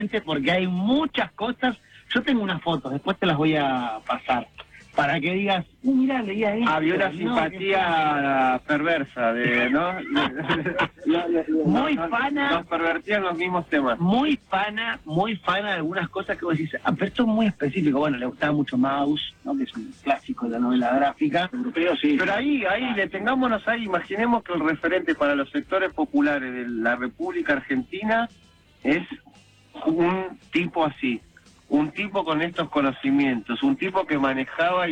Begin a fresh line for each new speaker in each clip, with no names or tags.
porque hay muchas cosas. Yo tengo unas fotos, después te las voy a pasar, para que digas, mirá, leía esto.
Había una simpatía perversa, ¿no?
Muy pana.
Nos pervertían los mismos temas.
Muy pana de algunas cosas que vos decís, pero esto es muy específico. Bueno, le gustaba mucho Maus, ¿no? Que es un clásico de la novela gráfica.
Europeo, sí. Pero ahí, detengámonos ahí, imaginemos que el referente para los sectores populares de la República Argentina es un tipo así. Un tipo con estos conocimientos, un tipo que manejaba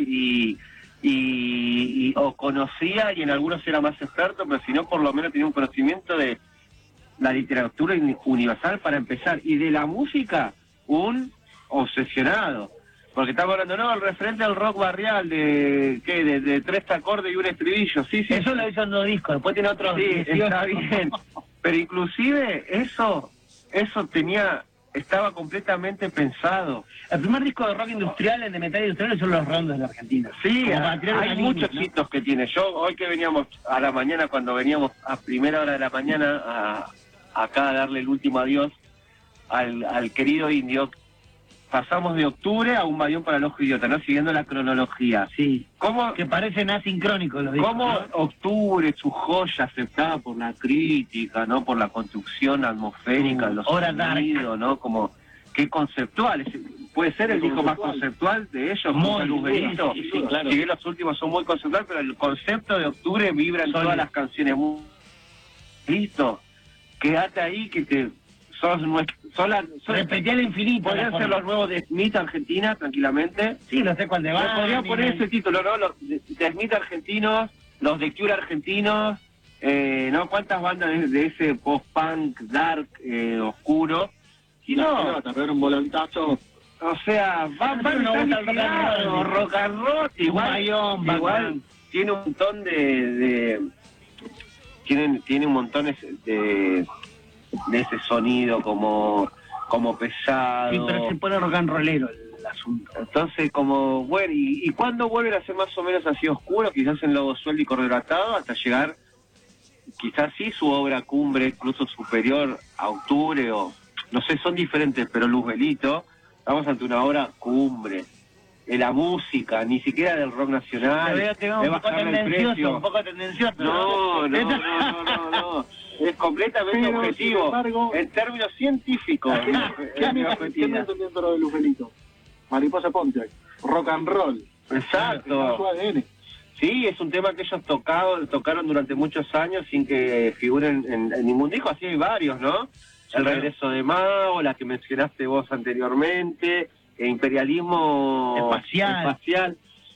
o conocía, y en algunos era más experto, pero si no, por lo menos tenía un conocimiento de la literatura universal para empezar, y de la música, un obsesionado. Porque estamos hablando, no, el referente del rock barrial, de 3 acordes y un estribillo, sí.
Eso lo hizo en 2 discos, después tiene otros.
Sí,
18.
está bien. Pero inclusive eso estaba completamente pensado.
El primer disco de rock industrial, el de metal industrial, son Los Rondos de la Argentina.
Sí, hay muchos hitos que tiene. Yo, hoy que veníamos a la mañana, cuando veníamos a primera hora de la mañana acá a darle el último adiós al querido Indio, pasamos de Octubre a Un Bayón para el Ojo Idiota, ¿no? Siguiendo la cronología.
Sí. Que parecen asincrónicos los discos.
¿Cómo, ¿no? Octubre, su joya aceptada por la crítica, ¿no? Por la construcción atmosférica, los sonidos, ¿no? Como, qué conceptual. Puede ser el disco más conceptual de ellos,
muy
Luzbelito.
Sí, claro.
Si bien los últimos son muy conceptuales, pero el concepto de Octubre vibra en todas las canciones. Listo. Quédate ahí, que te...
Repetí al infinito.
Podrían ser los nuevos de Smith Argentina, tranquilamente.
Sí, no sé cuál de va.
Podría poner ese título, ¿no? Los de Smith argentinos, los de Cure argentinos, ¿no? ¿Cuántas bandas de ese post-punk dark, oscuro? Y no,
también un volantazo.
O sea, van rock and roll, igual tiene un montón tiene un montón de ese sonido como pesado.
Sí, pero se pone rock and rollero el asunto.
Entonces, como, bueno, ¿y cuándo vuelven a ser más o menos así oscuro? Quizás en Lobo Sueldo y Cordero Atado, hasta llegar, quizás sí, su obra cumbre, incluso superior a Octubre, o no sé, son diferentes, pero Luzbelito, estamos ante una obra cumbre de la música, ni siquiera del rock nacional.
Un poco tendencioso.
No. Es completamente objetivo,
embargo,
en términos científicos.
¿Qué me entendiendo lo de Luzbelito? Mariposa Pontiac, rock and roll.
Exacto.
Su ADN.
Sí, es un tema que ellos tocaron durante muchos años sin que figuren en ningún disco, así hay varios, ¿no? Sí, el regreso de Mao, la que mencionaste vos anteriormente, imperialismo espacial.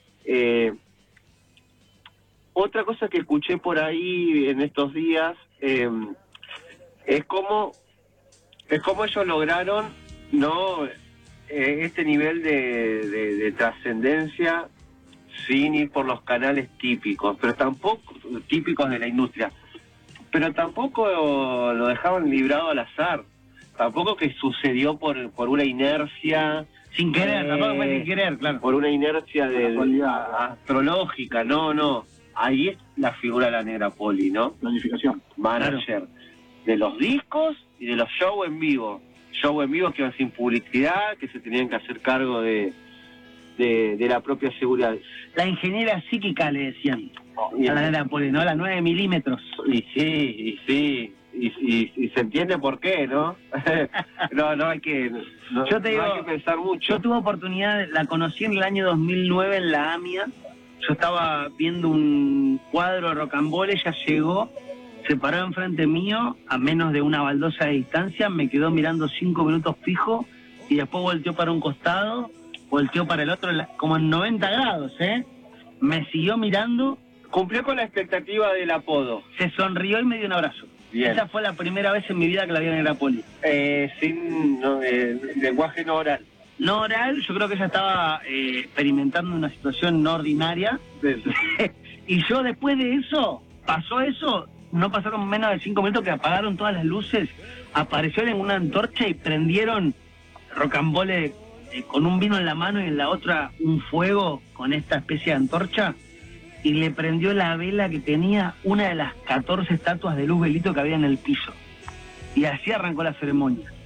Otra cosa que escuché por ahí en estos días es como ellos lograron, ¿no? Este nivel de trascendencia sin ir por los canales típicos, pero tampoco típicos de la industria, pero tampoco lo dejaban librado al azar, tampoco que sucedió por una inercia.
Sin querer, tampoco fue sin querer, claro.
Por una inercia astrológica, no. Ahí es la figura de la Negra Poli, ¿no?
Planificación.
Manager de los discos y de los shows en vivo. Shows en vivo que iban sin publicidad, que se tenían que hacer cargo de la propia seguridad.
La ingeniera psíquica le decían a la Negra Poli, ¿no? La 9 milímetros.
Y sí. Y se entiende por qué, ¿no? no hay que
yo te digo,
hay que pensar mucho.
Yo tuve oportunidad, la conocí en el año 2009 en la AMIA. Yo estaba viendo un cuadro de rocambole, ella llegó, se paró enfrente mío, a menos de una baldosa de distancia, me quedó mirando 5 minutos fijo, y después volteó para un costado, volteó para el otro, como en 90 grados, me siguió mirando.
Cumplió con la expectativa del apodo.
Se sonrió y me dio un abrazo.
Bien.
Esa fue la primera vez en mi vida que la vi en Negra Poli.
Sin lenguaje no oral.
No oral, yo creo que ella estaba experimentando una situación no ordinaria. Y yo después de eso, pasó eso, no pasaron menos de 5 minutos que apagaron todas las luces, apareció en una antorcha y prendieron rocambole con un vino en la mano y en la otra un fuego con esta especie de antorcha, y le prendió la vela que tenía una de las 14 estatuas de Luzbelito que había en el piso. Y así arrancó la ceremonia.